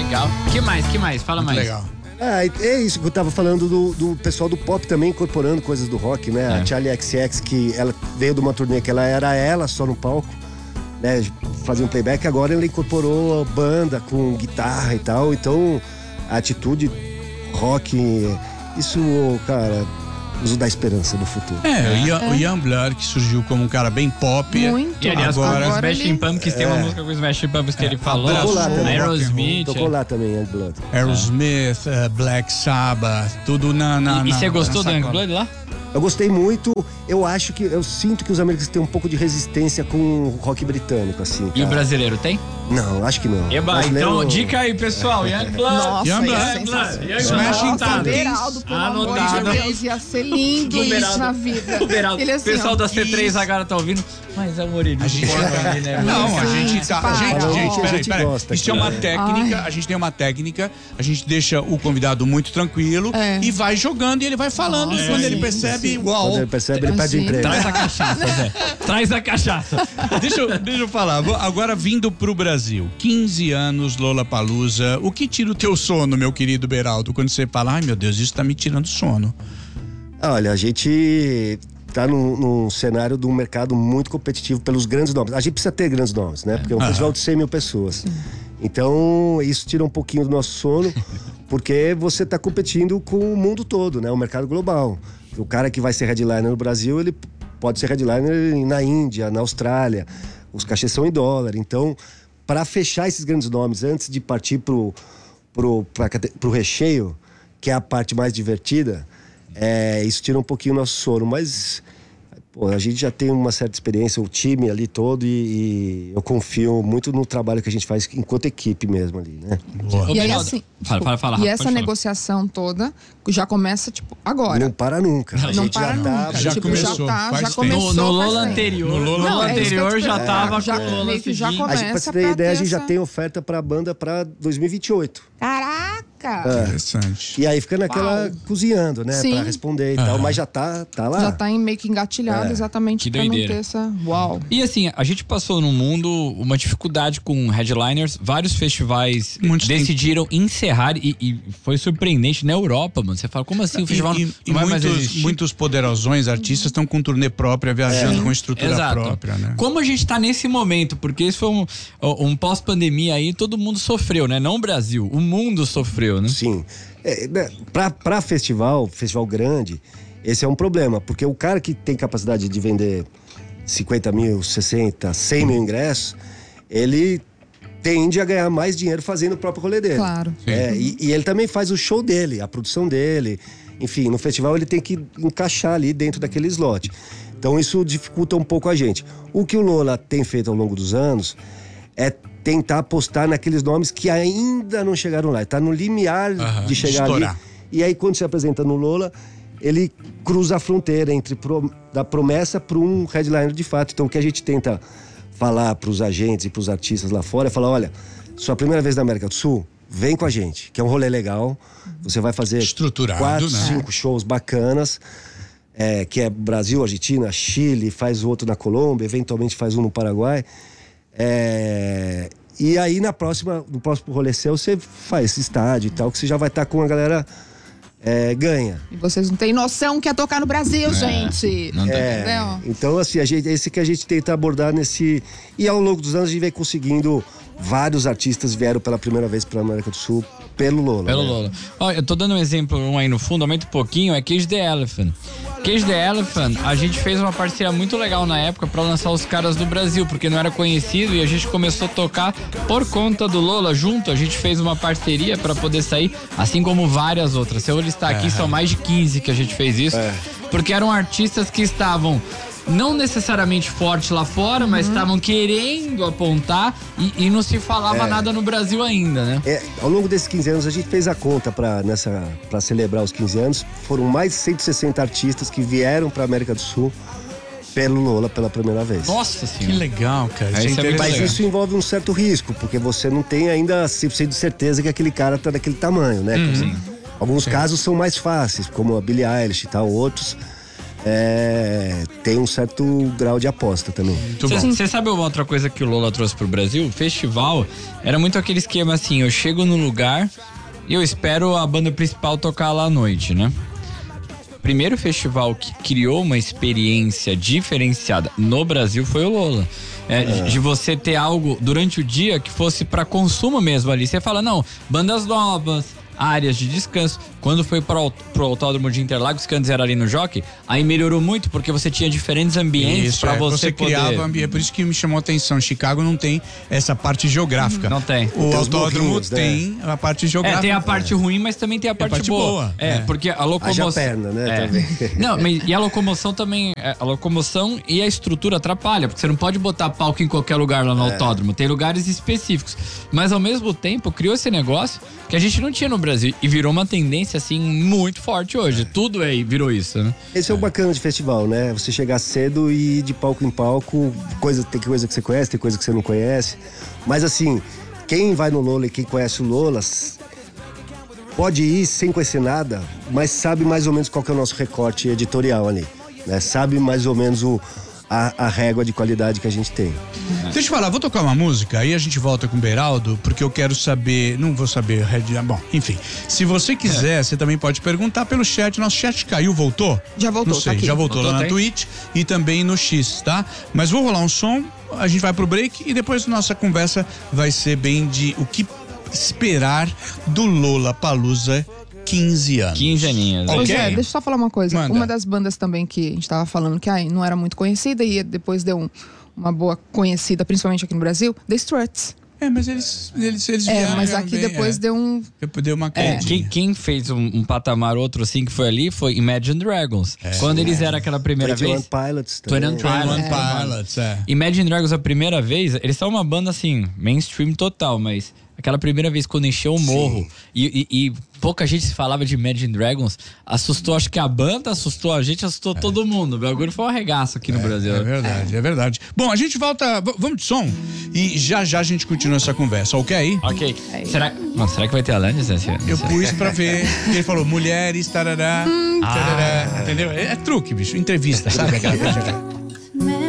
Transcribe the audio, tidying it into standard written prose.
legal. Que mais? Fala muito mais. Legal. É isso que eu tava falando do pessoal do pop também incorporando coisas do rock, né? A Charli XX, que ela veio de uma turnê que ela era ela só no palco, né? Fazia um playback, agora ela incorporou banda com guitarra e tal. Então, a atitude rock, isso, cara, uso da esperança do futuro. O Youngblood, que surgiu como um cara bem pop. Muito. E aliás, agora com o Smashing Pumpkins, tem uma música com o Smashing Pumpkins que ele falou. Tocou lá também. Aerosmith. Tocou lá também, Youngblood. Aerosmith, Black Sabbath, tudo E você gostou do Youngblood lá? Eu gostei muito, eu sinto que os americanos têm um pouco de resistência com o rock britânico, assim. E o cara. brasileiro tem? Não, acho que não. Eba, Brasileiro... então dica aí, pessoal. Youngblood. Nossa, Youngblood. Smashing Youngblood. Beraldo, pelo amor de Deus, ia ser lindo isso na vida. Beraldo. Ele O assim, pessoal ó, da C3 agora tá ouvindo. Mas é o Murilo. A gente peraí. gosta Isso é uma técnica, a gente tem uma técnica, a gente deixa o convidado muito tranquilo e vai jogando e ele vai falando. E quando ele percebe, igual. Quando ele percebe, ele pede emprego. Traz a cachaça, Zé. Traz a cachaça. Deixa eu falar, agora vindo pro Brasil, 15 anos, Lollapalooza, o que tira o teu sono, meu querido Beraldo, quando você fala, ai meu Deus, isso tá me tirando sono? Olha, a gente tá num cenário de um mercado muito competitivo pelos grandes nomes. A gente precisa ter grandes nomes, né? Porque é um festival de 100 mil pessoas. Então, isso tira um pouquinho do nosso sono, porque você tá competindo com o mundo todo, né? O mercado global. O cara que vai ser headliner no Brasil, ele pode ser headliner na Índia, na Austrália. Os cachês são em dólar. Então, para fechar esses grandes nomes, antes de partir pro recheio, que é a parte mais divertida, isso tira um pouquinho o nosso sono. Mas a gente já tem uma certa experiência, o time ali todo, e eu confio muito no trabalho que a gente faz enquanto equipe mesmo ali, né? E aí, assim, fala, e essa negociação toda já começa, agora. Não para nunca. A Não gente para nunca. já Tipo, começou, já faz começou. No faz Lola tempo. anterior. No Lola Não, é isso que eu anterior te já pergunto. tava Já com o Lola meio que já seguinte. Pra começa você ter ideia, a gente já essa- tem oferta pra banda pra 2028. Caraca! Interessante. E aí fica naquela Uau. cozinhando, né? Sim. Pra responder e tal, mas já tá lá. Já tá meio que engatilhado exatamente Que pra não doideira. ter essa... Uau! E assim, a gente passou no mundo uma dificuldade com headliners. Vários festivais Muitos decidiram encerrar e foi surpreendente na Europa, mano. Você fala, como assim o festival E não vai mais existir? muitos poderosões, artistas estão com turnê própria, viajando com estrutura Exato. própria, né? Como a gente tá nesse momento, porque isso foi um pós-pandemia aí, todo mundo sofreu, né? Não o Brasil, o mundo sofreu, né? Sim. Né, pra festival grande, esse é um problema, porque o cara que tem capacidade de vender 50 mil, 60, 100 mil ingressos, ele tende a ganhar mais dinheiro fazendo o próprio rolê dele. Claro. E ele também faz o show dele, a produção dele. Enfim, no festival ele tem que encaixar ali dentro daquele slot. Então isso dificulta um pouco a gente. O que o Lola tem feito ao longo dos anos é tentar apostar naqueles nomes que ainda não chegaram lá. Tá no limiar de chegar estourar. ali. E aí, quando se apresenta no Lola, ele cruza a fronteira da promessa para um headliner de fato. Então, o que a gente tenta falar para os agentes e para os artistas lá fora é falar, olha, sua primeira vez na América do Sul, vem com a gente, que é um rolê legal. Você vai fazer Estruturado, 4, né? 5 shows bacanas, que é Brasil, Argentina, Chile, faz outro na Colômbia, eventualmente faz um no Paraguai. E aí no próximo rolê seu, você faz esse estádio e tal, que você já vai estar com a galera ganha. E vocês não têm noção que é tocar no Brasil, gente. Não tem. Entendeu? Então, assim, esse que a gente tenta abordar nesse... E ao longo dos anos a gente vem conseguindo... Vários artistas vieram pela primeira vez para a América do Sul pelo Lola. Pelo né? Lola. Ó, eu tô dando um exemplo aí no fundo, aumenta um pouquinho, é Cage the Elephant. Cage the Elephant, a gente fez uma parceria muito legal na época pra lançar os caras do Brasil, porque não era conhecido e a gente começou a tocar por conta do Lola junto. A gente fez uma parceria pra poder sair, assim como várias outras. Se eu listar aqui, são mais de 15 que a gente fez isso, porque eram artistas que estavam não necessariamente forte lá fora, mas estavam querendo apontar e não se falava nada no Brasil ainda, né? Ao longo desses 15 anos, a gente fez a conta pra celebrar os 15 anos. Foram mais de 160 artistas que vieram pra América do Sul pelo Lola pela primeira vez. Nossa Que senhora. legal, cara. Aí Isso você é vê Mas legal. isso envolve um certo risco, porque você não tem ainda 100% de certeza que aquele cara tá daquele tamanho, né? Alguns casos são mais fáceis, como a Billie Eilish e tal, outros tem um certo grau de aposta também. Você sabe uma outra coisa que o Lola trouxe pro Brasil? O festival era muito aquele esquema assim, eu chego no lugar e eu espero a banda principal tocar lá à noite, né? Primeiro festival que criou uma experiência diferenciada no Brasil foi o Lola. De você ter algo durante o dia que fosse para consumo mesmo ali. Você fala, não, bandas novas, áreas de descanso. Quando foi pro Autódromo de Interlagos, que antes era ali no Jockey, aí melhorou muito, porque você tinha diferentes ambientes para você poder... criava ambiente, por isso que me chamou a atenção. Chicago não tem essa parte geográfica. Não tem. O autódromo tem a parte geográfica. Tem a parte ruim, mas também tem a parte boa. Porque a locomoção... Haja perna, né? Também. Não, mas e a locomoção também... A locomoção e a estrutura atrapalha, porque você não pode botar palco em qualquer lugar lá no autódromo. Tem lugares específicos. Mas ao mesmo tempo, criou esse negócio que a gente não tinha no Brasil e virou uma tendência, assim, muito forte hoje. Tudo aí virou isso, né? Esse é o bacana de festival, né? Você chegar cedo e ir de palco em palco, tem coisa que você conhece, tem coisa que você não conhece. Mas assim, quem vai no Lola e quem conhece o Lola pode ir sem conhecer nada, mas sabe mais ou menos qual que é o nosso recorte editorial ali, né? Sabe mais ou menos a régua de qualidade que a gente tem. Deixa eu falar, vou tocar uma música, aí a gente volta com o Beraldo, porque eu quero saber, não vou saber, bom, enfim, se você quiser, você também pode perguntar pelo chat, nosso chat caiu, voltou? Já voltou, não sei, tá aqui. Já voltou lá na tá Twitch e também no X, tá? Mas vou rolar um som, a gente vai pro break e depois nossa conversa vai ser bem de o que esperar do Lollapalooza 15 anos. 15 aninhos. Ok. Deixa eu só falar uma coisa. Manda. Uma das bandas também que a gente tava falando que não era muito conhecida e depois deu uma boa conhecida, principalmente aqui no Brasil, The Struts. Mas eles vieram. Mas aqui depois deu um... Deu uma quedinha. Quem fez um patamar outro assim que foi ali foi Imagine Dragons. Quando eles eram aquela primeira 21 vez. Pilots também. 21 Pilots, Imagine Dragons a primeira vez, eles são uma banda assim, mainstream total, mas aquela primeira vez quando encheu o morro e pouca gente se falava de Imagine Dragons, assustou, acho que a banda assustou a gente, assustou todo mundo. O bagulho foi um arregaço aqui no Brasil. É verdade. Bom, a gente volta, vamos de som e já a gente continua essa conversa, ok? Ok. Será que vai ter Alanis nesse ano? Eu pus pra ver, ele falou mulheres, tarará, tarará, entendeu? É truque, bicho, entrevista, sabe aquela coisa?